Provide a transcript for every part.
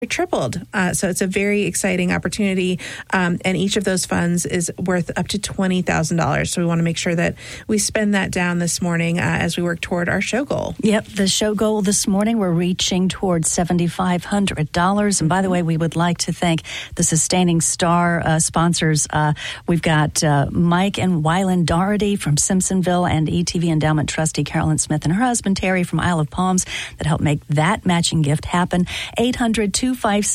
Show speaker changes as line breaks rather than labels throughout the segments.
tripled. So it's a very exciting opportunity. And each of those funds is worth up to $20,000. So we want to make sure that we spend that down this morning as we work toward our show goal.
Yep. The show goal this morning, we're reaching towards $7,500. And by the way, we would like to thank the Sustaining Star sponsors. We've got Mike and Wyland Doherty from Simpsonville and ETV Endowment trustee Carolyn Smith and her husband Terry from Isle of Palms that helped make that matching gift happen. 800-256-8535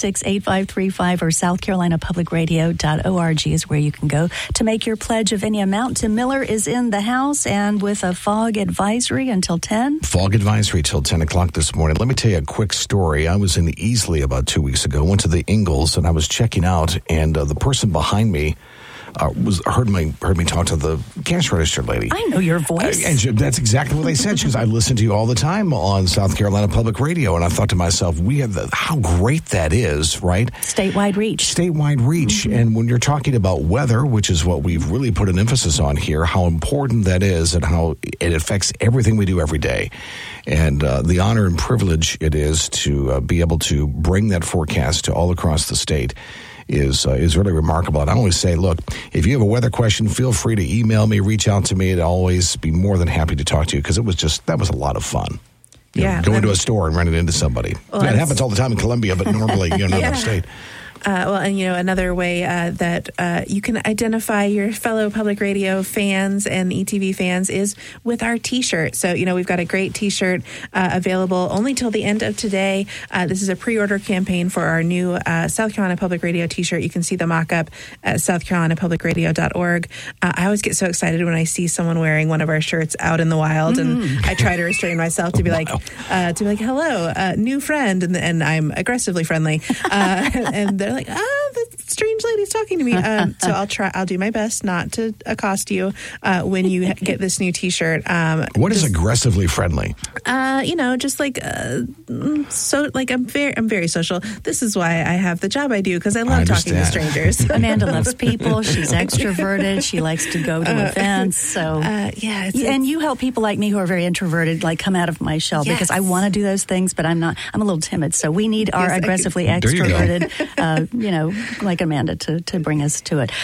or SouthCarolinaPublicRadio.org is where you can go to make your pledge of any amount. Tim Miller is in the house and with a fog advisory until 10.
Fog advisory till 10 o'clock this morning. Let me tell you a quick story. I was in the Easley about 2 weeks ago, went to the Ingalls, and I was checking out, and the person behind me heard me talk to the cash register lady.
I know your voice.
And that's exactly what they said. She goes, I listen to you all the time on South Carolina Public Radio. And I thought to myself, how great that is, right?
Statewide reach.
Mm-hmm. And when you're talking about weather, which is what we've really put an emphasis on here, how important that is and how it affects everything we do every day. And the honor and privilege it is to be able to bring that forecast to all across the state is really remarkable. And I always say, look, if you have a weather question, feel free to email me, reach out to me. I'd always be more than happy to talk to you because that was a lot of fun. Go into a store and run it into somebody. Well, that happens all the time in Columbia, but normally in another state.
Another way that you can identify your fellow public radio fans and ETV fans is with our T-shirt. So, we've got a great T-shirt available only till the end of today. This is a pre-order campaign for our new South Carolina Public Radio T-shirt. You can see the mock-up at SouthCarolinaPublicRadio.org. I always get so excited when I see someone wearing one of our shirts out in the wild, and I try to restrain myself to be like, hello, new friend, and I'm aggressively friendly, and they're like, the strange lady's talking to me. So I'll do my best not to accost you when you get this new T-shirt.
What is aggressively friendly?
Just like I'm very social. This is why I have the job I do, because I love talking to strangers.
Amanda loves people. She's extroverted. She likes to go to events. So and you help people like me who are very introverted come out of my shell because I want to do those things, but I'm not. I'm a little timid. So we need our aggressively extroverted. Like Amanda to bring us to it.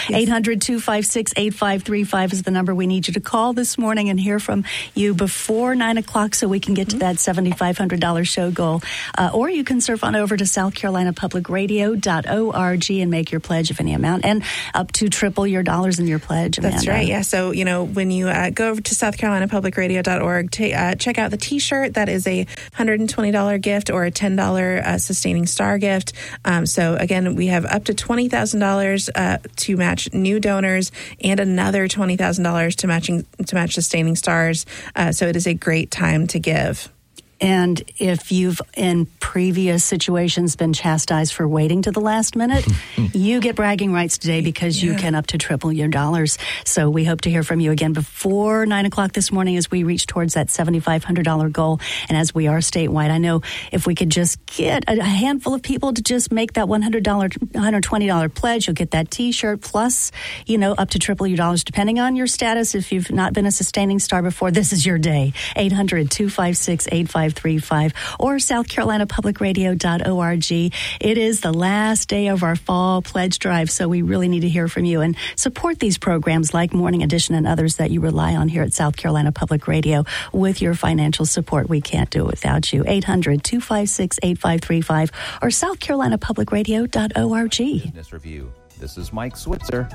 800-256-8535 is the number we need you to call this morning and hear from you before 9 o'clock so we can get to that $7,500 show goal. Or you can surf on over to SouthCarolinaPublicRadio.org and make your pledge of any amount and up to triple your dollars in your pledge, Amanda.
That's right, yeah. So, when you go over to SouthCarolinaPublicRadio.org, check out the T-shirt. That is a $120 gift or a $10 Sustaining Star gift. So again, we have up to $20,000 to match new donors and another $20,000 to match Sustaining Stars. So it is a great time to give.
And if you've, in previous situations, been chastised for waiting to the last minute, you get bragging rights today because you can up to triple your dollars. So we hope to hear from you again before 9 o'clock this morning as we reach towards that $7,500 goal. And as we are statewide, I know if we could just get a handful of people to just make that $120 pledge, you'll get that T-shirt plus, up to triple your dollars, depending on your status. If you've not been a Sustaining Star before, this is your day. 800-256-8535 or SouthCarolinaPublicRadio.org. It is the last day of our fall pledge drive, so we really need to hear from you and support these programs like Morning Edition and others that you rely on here at South Carolina Public Radio. With your financial support, we can't do it without you. 800-256-8535 or SouthCarolinaPublicRadio.org.
Business Review. This is Mike Switzer.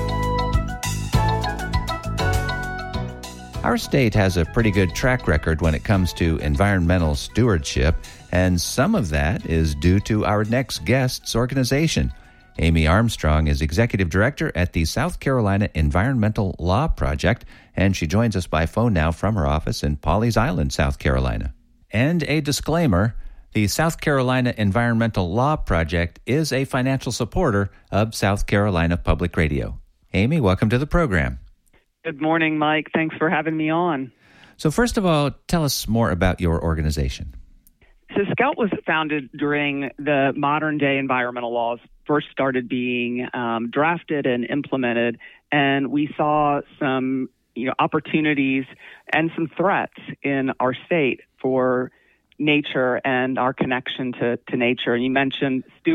Our state has a pretty good track record when it comes to environmental stewardship, and some of that is due to our next guest's organization. Amy Armstrong is Executive Director at the South Carolina Environmental Law Project, and she joins us by phone now from her office in Pawleys Island, South Carolina. And a disclaimer, the South Carolina Environmental Law Project is a financial supporter of South Carolina Public Radio. Amy, welcome to the program.
Good morning, Mike. Thanks for having me on.
So first of all, tell us more about your organization.
So Scout was founded during the modern-day environmental laws first started being drafted and implemented, and we saw some opportunities and some threats in our state for nature and our connection to nature. And you mentioned